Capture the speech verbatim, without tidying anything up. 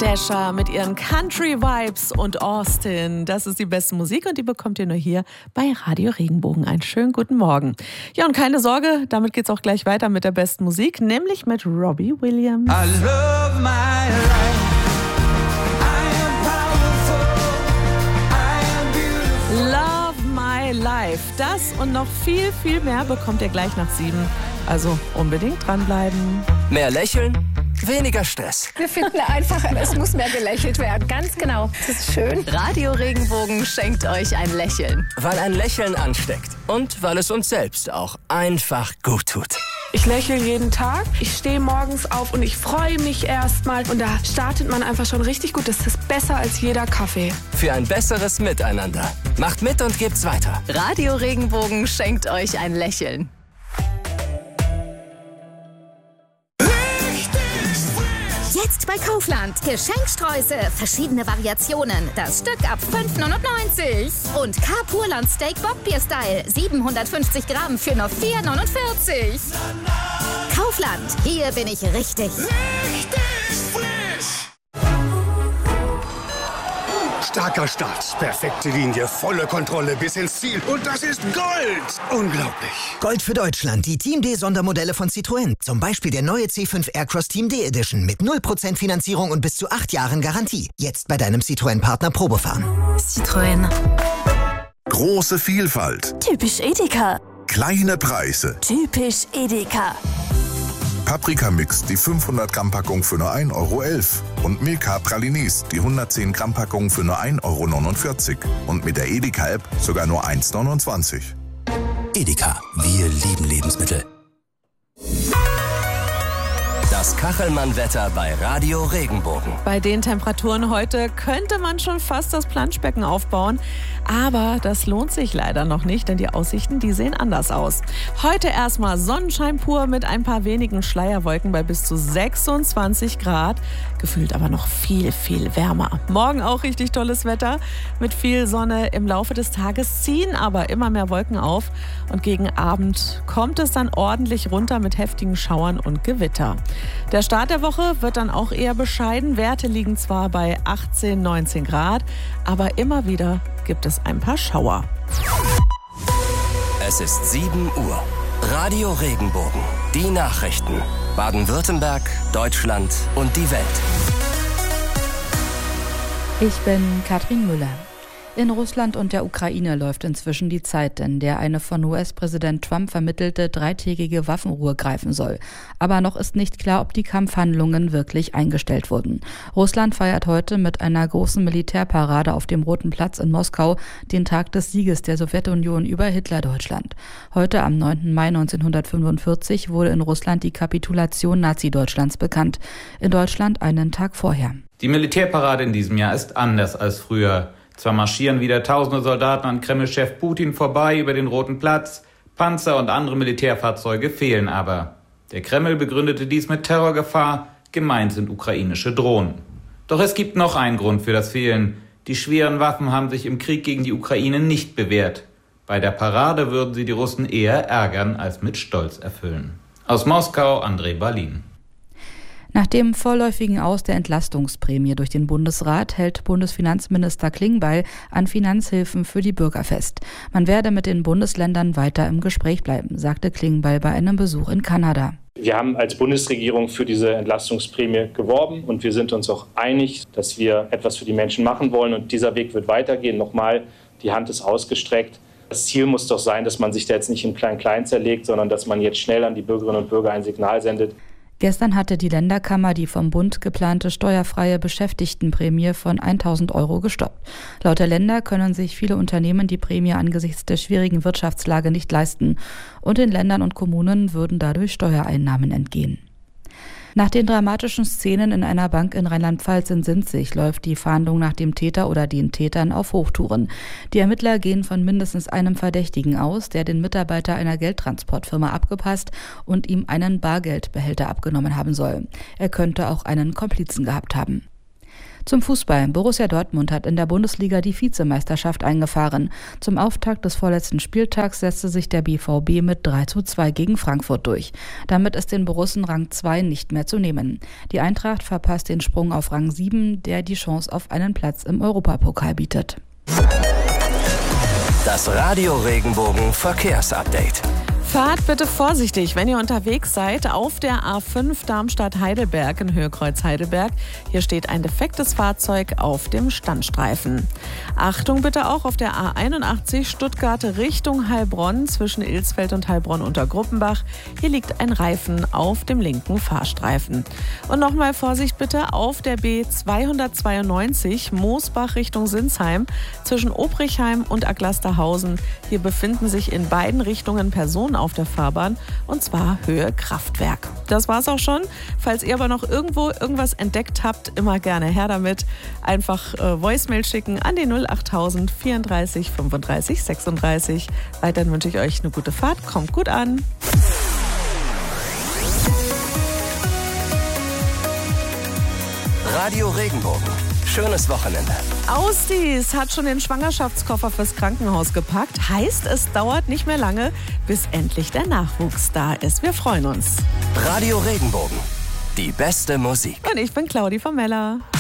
Dasher mit ihren Country-Vibes und Austin. Das ist die beste Musik und die bekommt ihr nur hier bei Radio Regenbogen. Einen schönen guten Morgen. Ja, und keine Sorge, damit geht's auch gleich weiter mit der besten Musik, nämlich mit Robbie Williams. I love my life. Love My Life. Das und noch viel, viel mehr bekommt ihr gleich nach sieben. Also unbedingt dranbleiben. Mehr lächeln, weniger Stress. Wir finden einfach, es muss mehr gelächelt werden. Ganz genau. Das ist schön. Radio Regenbogen schenkt euch ein Lächeln. Weil ein Lächeln ansteckt und weil es uns selbst auch einfach gut tut. Ich lächle jeden Tag. Ich stehe morgens auf und ich freue mich erstmal. Und da startet man einfach schon richtig gut. Das ist besser als jeder Kaffee. Für ein besseres Miteinander. Macht mit und gebt's weiter. Radio Regenbogen schenkt euch ein Lächeln. Jetzt bei Kaufland. Geschenksträuße, verschiedene Variationen. Das Stück ab fünf neunundneunzig. Und K-Purland Steak Bockbier-Style. siebenhundertfünfzig Gramm für nur vier neunundvierzig. Kaufland. Hier bin ich richtig. Richtig frisch. Starker Start, perfekte Linie, volle Kontrolle bis ins Ziel. Und das ist Gold! Unglaublich. Gold für Deutschland, die Team D-Sondermodelle von Citroën. Zum Beispiel der neue C fünf Aircross Team D Edition mit null Prozent Finanzierung und bis zu acht Jahren Garantie. Jetzt bei deinem Citroën-Partner Probefahren. Citroën. Große Vielfalt. Typisch Edeka. Kleine Preise. Typisch Edeka. Paprika-Mix, die fünfhundert Gramm Packung für nur ein Euro elf. Und Milka Pralines, die hundertzehn Gramm Packung für nur ein Euro neunundvierzig. Und mit der Edeka-App sogar nur eins neunundzwanzig. Edeka, wir lieben Lebensmittel. Das Kachelmann-Wetter bei Radio Regenbogen. Bei den Temperaturen heute könnte man schon fast das Planschbecken aufbauen. Aber das lohnt sich leider noch nicht, denn die Aussichten, die sehen anders aus. Heute erstmal Sonnenschein pur mit ein paar wenigen Schleierwolken bei bis zu sechsundzwanzig Grad. Gefühlt aber noch viel, viel wärmer. Morgen auch richtig tolles Wetter mit viel Sonne. Im Laufe des Tages ziehen aber immer mehr Wolken auf. Und gegen Abend kommt es dann ordentlich runter mit heftigen Schauern und Gewitter. Der Start der Woche wird dann auch eher bescheiden. Werte liegen zwar bei achtzehn, neunzehn Grad, aber immer wieder gibt es ein paar Schauer. Es ist sieben Uhr. Radio Regenbogen. Die Nachrichten. Baden-Württemberg, Deutschland und die Welt. Ich bin Katrin Müller. In Russland und der Ukraine läuft inzwischen die Zeit, in der eine von U S-Präsident Trump vermittelte dreitägige Waffenruhe greifen soll. Aber noch ist nicht klar, ob die Kampfhandlungen wirklich eingestellt wurden. Russland feiert heute mit einer großen Militärparade auf dem Roten Platz in Moskau den Tag des Sieges der Sowjetunion über Hitlerdeutschland. Heute am neunten Mai neunzehnhundertfünfundvierzig wurde in Russland die Kapitulation Nazi-Deutschlands bekannt. In Deutschland einen Tag vorher. Die Militärparade in diesem Jahr ist anders als früher. Zwar marschieren wieder tausende Soldaten an Kreml-Chef Putin vorbei über den Roten Platz, Panzer und andere Militärfahrzeuge fehlen aber. Der Kreml begründete dies mit Terrorgefahr, gemeint sind ukrainische Drohnen. Doch es gibt noch einen Grund für das Fehlen. Die schweren Waffen haben sich im Krieg gegen die Ukraine nicht bewährt. Bei der Parade würden sie die Russen eher ärgern als mit Stolz erfüllen. Aus Moskau, André Balin. Nach dem vorläufigen Aus der Entlastungsprämie durch den Bundesrat hält Bundesfinanzminister Klingbeil an Finanzhilfen für die Bürger fest. Man werde mit den Bundesländern weiter im Gespräch bleiben, sagte Klingbeil bei einem Besuch in Kanada. Wir haben als Bundesregierung für diese Entlastungsprämie geworben und wir sind uns auch einig, dass wir etwas für die Menschen machen wollen und dieser Weg wird weitergehen. Nochmal, die Hand ist ausgestreckt. Das Ziel muss doch sein, dass man sich da jetzt nicht im Klein-Klein zerlegt, sondern dass man jetzt schnell an die Bürgerinnen und Bürger ein Signal sendet. Gestern hatte die Länderkammer die vom Bund geplante steuerfreie Beschäftigtenprämie von tausend Euro gestoppt. Laut der Länder können sich viele Unternehmen die Prämie angesichts der schwierigen Wirtschaftslage nicht leisten. Und den Ländern und Kommunen würden dadurch Steuereinnahmen entgehen. Nach den dramatischen Szenen in einer Bank in Rheinland-Pfalz in Sinzig läuft die Fahndung nach dem Täter oder den Tätern auf Hochtouren. Die Ermittler gehen von mindestens einem Verdächtigen aus, der den Mitarbeiter einer Geldtransportfirma abgepasst und ihm einen Bargeldbehälter abgenommen haben soll. Er könnte auch einen Komplizen gehabt haben. Zum Fußball. Borussia Dortmund hat in der Bundesliga die Vizemeisterschaft eingefahren. Zum Auftakt des vorletzten Spieltags setzte sich der B V B mit drei zu zwei gegen Frankfurt durch. Damit ist den Borussen Rang zwei nicht mehr zu nehmen. Die Eintracht verpasst den Sprung auf Rang sieben, der die Chance auf einen Platz im Europapokal bietet. Das Radio Regenbogen Verkehrsupdate. Fahrt bitte vorsichtig, wenn ihr unterwegs seid auf der A fünf Darmstadt-Heidelberg in Höhe Kreuz Heidelberg. Hier steht ein defektes Fahrzeug auf dem Standstreifen. Achtung bitte auch auf der A einundachtzig Stuttgart Richtung Heilbronn zwischen Ilsfeld und Heilbronn unter Gruppenbach. Hier liegt ein Reifen auf dem linken Fahrstreifen. Und nochmal Vorsicht bitte auf der B zweihundertzweiundneunzig Moosbach Richtung Sinsheim zwischen Obrichheim und Aglasterhausen. Hier befinden sich in beiden Richtungen Personen auf der Fahrbahn, und zwar Höhe Kraftwerk. Das war's auch schon. Falls ihr aber noch irgendwo irgendwas entdeckt habt, immer gerne her damit. Einfach äh, Voicemail schicken an die null achttausend vierunddreißig fünfunddreißig sechsunddreißig. Weiterhin wünsche ich euch eine gute Fahrt. Kommt gut an. Radio Regenbogen. Schönes Wochenende. Ausdies hat schon den Schwangerschaftskoffer fürs Krankenhaus gepackt. Heißt, es dauert nicht mehr lange, bis endlich der Nachwuchs da ist. Wir freuen uns. Radio Regenbogen. Die beste Musik. Und ich bin Claudi von Meller.